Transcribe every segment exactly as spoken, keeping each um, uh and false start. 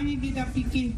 Nani di da piki.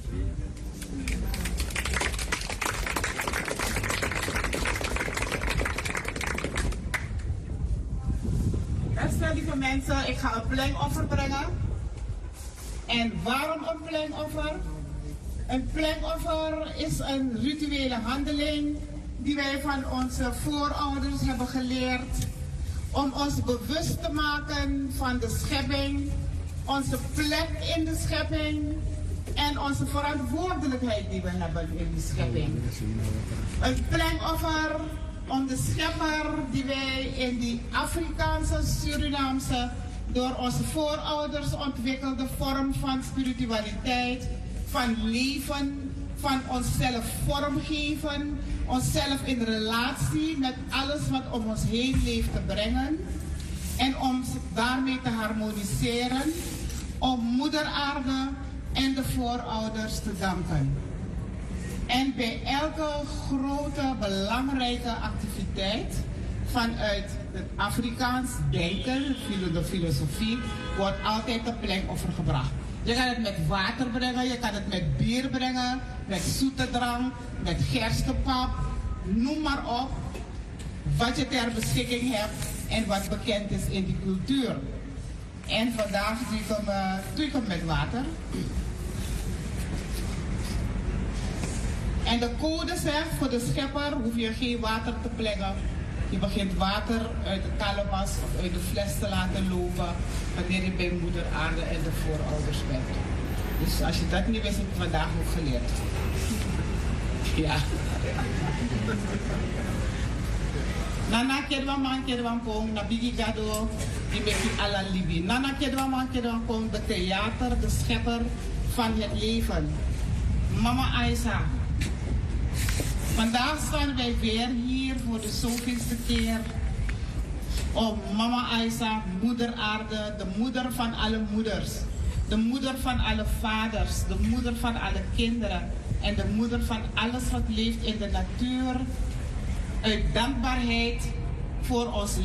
Beste lieve mensen, ik ga een plengoffer brengen. En waarom een plengoffer? Een plengoffer is een rituele handeling die wij van onze voorouders hebben geleerd om ons bewust te maken van de schepping, onze plek in de schepping en onze verantwoordelijkheid die we hebben in die schepping. Een plengoffer om de schepper die wij in die Afrikaanse, Surinaamse, door onze voorouders ontwikkelde vorm van spiritualiteit, van leven, van onszelf vormgeven, onszelf in relatie met alles wat om ons heen leeft te brengen en om daarmee te harmoniseren, om Moeder Aarde en de voorouders te danken. En bij elke grote, belangrijke activiteit vanuit het Afrikaans denken, de filosofie, wordt altijd een plengoffer gebracht. Je kan het met water brengen, je kan het met bier brengen, met zoete drank, met gerstepap, noem maar op. Wat je ter beschikking hebt en wat bekend is in die cultuur. En vandaag doe ik hem, uh, doe ik hem met water. En de code zegt, voor de schepper hoef je geen water te plengen. Je begint water uit de kalebas of uit de fles te laten lopen wanneer je bij Moeder Aarde en de voorouders bent. Dus als je dat niet wist, heb je vandaag ook geleerd. Ja. Nana kedwa man kedwa kong, na bigi gado, die meki ala libi. Nana kedwa man kedwa kong, de theater, de schepper van het leven. Mama Aisa. Vandaag staan wij weer hier voor de zoveelste keer om Mama Aisa, Moeder Aarde, de moeder van alle moeders, de moeder van alle vaders, de moeder van alle kinderen en de moeder van alles wat leeft in de natuur, uit dankbaarheid voor ons